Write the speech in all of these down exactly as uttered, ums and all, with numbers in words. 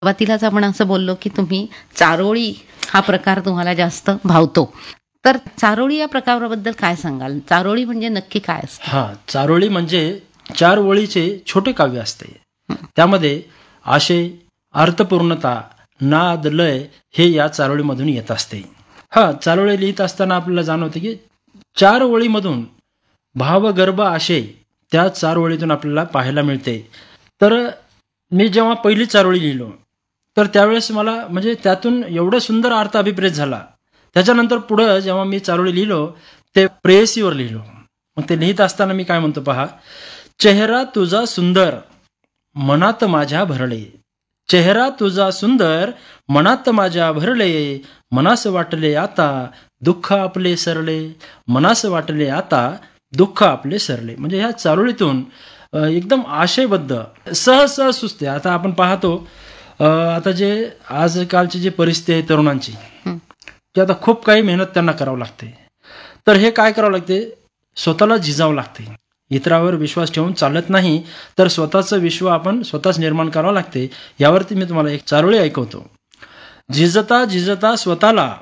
सुरुवातीलाच आपण असं बोललो की तुम्ही चारोळी हा प्रकार तुम्हाला जास्त भावतो. तर चारोळी या प्रकाराबद्दल काय सांगाल? चारोळी म्हणजे नक्की काय असतं? हा, चारोळी म्हणजे चार ओळीचे छोटे काव्य असते. त्यामध्ये आशय, अर्थपूर्णता, नाद, लय हे या चारोळीमधून येत असते. हा, चारोळी लिहित असताना आपल्याला जाणवते की चार ओळीमधून भावगर्भ आशय त्या चार ओळीतून आपल्याला पाहायला मिळते. तर मी जेव्हा पहिली चारोळी लिहिलो तर त्यावेळेस मला म्हणजे त्यातून एवढं सुंदर अर्थ अभिप्रेत झाला. त्याच्यानंतर पुढं जेव्हा मी चारोळी लिहिलो ते प्रेयसीवर लिहिलो. मग ते लिहित असताना मी काय म्हणतो पहा, चेहरा तुझा सुंदर मनात माझ्या भरले, चेहरा तुझा सुंदर मनात माझ्या भरले, मनास वाटले आता दुःख आपले सरले, मनास वाटले आता दुःख आपले सरले. म्हणजे ह्या चारोळीतून एकदम आशयबद्ध सहज सहज सुचते. आता आपण पाहतो आता जे आजकालची जी परिस्थिती आहे तरुणांची, की आता खूप काही मेहनत त्यांना करावं लागते. तर हे काय करावं लागते, स्वतःला झिजावं लागते. इतरावर विश्वास ठेवून चालत नाही, तर स्वतःचं विश्व आपण स्वतःच निर्माण करावं लागते. यावरती मी तुम्हाला एक चारोळी ऐकवतो. झिजता झिजता स्वतःला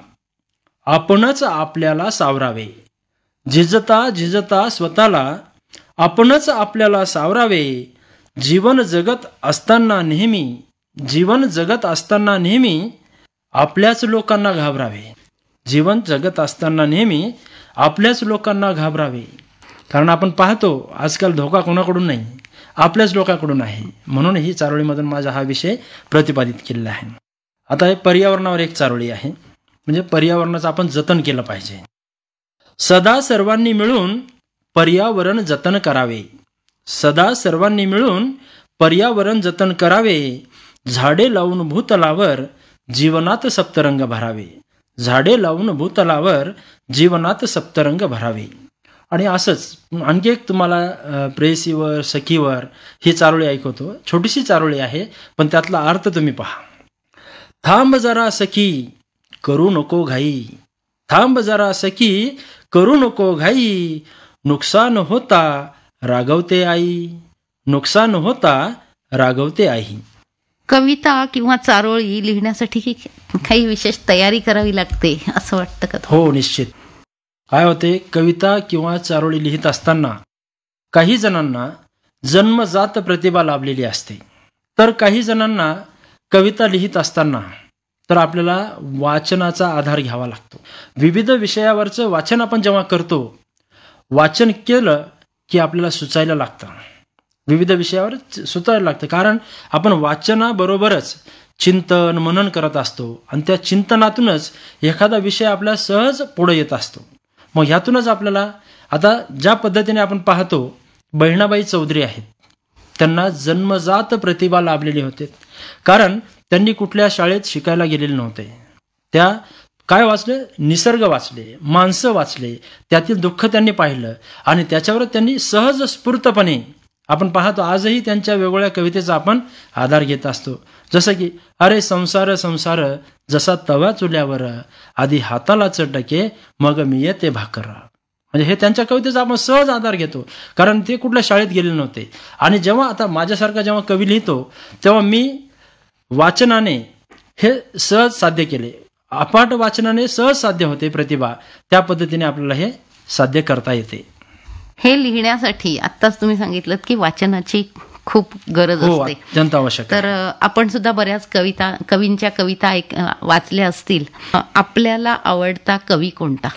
आपणच आपल्याला सावरावे, झिजता झिजता स्वतःला आपणच आपल्याला सावरावे, जीवन जगत असताना नेहमी, जीवन जगत असताना नेहमी आपल्याच लोकांना घाबरावे, जीवन जगत असताना नेहमी आपल्याच लोकांना घाबरावे. कारण आपण पाहतो आजकाल धोका कोणाकडून नाही, आपल्याच लोकांकडून आहे. म्हणून ही चारोळीमधून माझा हा विषय प्रतिपादित केलेला आहे. आता हे पर्यावरणावर एक चारोळी आहे, म्हणजे पर्यावरणाचं आपण जतन केलं पाहिजे. सदा सर्वांनी मिळून पर्यावरण जतन करावे, सदा सर्वांनी मिळून पर्यावरण जतन करावे, झाडे लावून भूतलावर जीवनात सप्तरंग भरावे, झाडे लावून भूतलावर जीवनात सप्तरंग भरावे. आणि असंच आणखी एक तुम्हाला प्रेयसीवर, सखीवर ही चारोळी ऐकवतो. छोटीशी चारोळी आहे पण त्यातला अर्थ तुम्ही पहा. थांब जरा सखी करू नको घाई, थांब जरा सखी करू नको घाई, नुकसान होता रागवते आई, नुकसान होता रागवते आई. कविता किंवा चारोळी लिहिण्यासाठी काही विशेष तयारी करावी लागते असं वाटतं का? हो, निश्चित. काय होते, कविता किंवा चारोळी लिहित असताना काही जणांना जन्मजात प्रतिभा लाभलेली असते, तर काही जणांना कविता लिहित असताना तर आपल्याला वाचनाचा आधार घ्यावा लागतो. विविध विषयावरचं वाचन आपण जेव्हा करतो, वाचन केलं की आपल्याला सुचायला लागतं, विविध विषयावर सुचायला लागतं. कारण आपण वाचनाबरोबरच चिंतन मनन करत असतो आणि त्या चिंतनातूनच एखादा विषय आपल्या सहज पुढे येत असतो. मग ह्यातूनच आपल्याला आता ज्या पद्धतीने आपण पाहतो, बहिणाबाई चौधरी आहेत, त्यांना जन्मजात प्रतिभा लाभलेली होते. कारण त्यांनी कुठल्या शाळेत शिकायला गेलेले नव्हते. त्या काय वाचले, निसर्ग वाचले, माणसं वाचले, त्यातील दुःख त्यांनी पाहिलं आणि त्याच्यावर त्यांनी सहज स्फूर्तपणे आपण पाहतो आजही त्यांच्या वेगवेगळ्या कवितेचा आपण आधार घेत असतो. जसं की अरे संसार संसार जसा तवा चुल्यावर, आधी हाताला चटके मग मी येते भाकर. म्हणजे हे त्यांच्या कवितेचा आपण सहज आधार घेतो, कारण ते कुठल्या शाळेत गेले नव्हते. आणि जेव्हा आता माझ्यासारखा जेव्हा कवी लिहितो तेव्हा मी वाचनाने हे सहज साध्य केले, अपाट वाचनाने सहज साध्य होते प्रतिभा. त्या पद्धतीने आपल्याला हे साध्य करता येते. हे लिहिण्यासाठी आत्ताच तुम्ही सांगितलं की वाचनाची खूप गरज हो, असते, अत्यंत आवश्यक. तर आपण सुद्धा बऱ्याच कविता कवींच्या कविता ऐक वाचल्या असतील. आपल्याला आवडता कवी कोणता?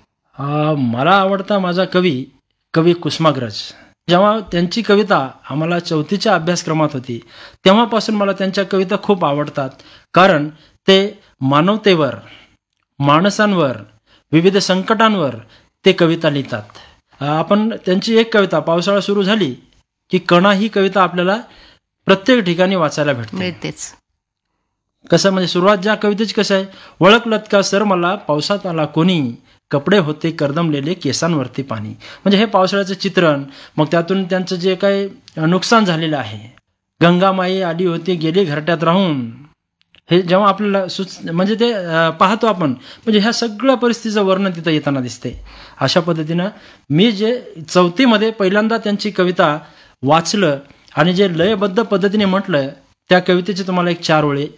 मला आवडता माझा कवी कवी कुसुमाग्रज. जेव्हा त्यांची कविता आम्हाला चौथीच्या अभ्यासक्रमात होती तेव्हापासून मला त्यांच्या कविता खूप आवडतात. कारण ते मानवतेवर, माणसांवर, विविध संकटांवर ते कविता लिहितात. आपण त्यांची एक कविता पावसाळा सुरू झाली की कणा ही कविता आपल्याला प्रत्येक ठिकाणी वाचायला भेटतेच. कसं म्हणजे सुरुवात ज्या कवितेची कसं आहे, ओळखलत का सर मला पावसात आला कोणी, कपडे होते कर्दमलेले केसांवरती पाणी. म्हणजे हे पावसाळ्याचं चित्रण, मग त्यातून त्यांचं जे काही नुकसान झालेलं आहे, गंगामाई आली होती गेली घरट्यात राहून, हे जेव्हा आपल्याला सुच म्हणजे ते पाहतो आपण, म्हणजे ह्या सगळ्या परिस्थितीचं वर्णन तिथं येताना दिसते. अशा पद्धतीनं मी जे चौथीमध्ये पहिल्यांदा त्यांची कविता वाचलं आणि जे लयबद्ध पद्धतीने म्हटलं त्या कवितेचे तुम्हाला एक चार ओळी